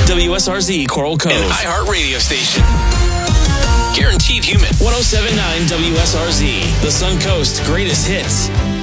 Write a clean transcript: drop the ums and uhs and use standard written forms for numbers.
WSRZ Coral Cove. An iHeart radio station. Guaranteed human. 107.9 WSRZ, the Suncoast greatest hits.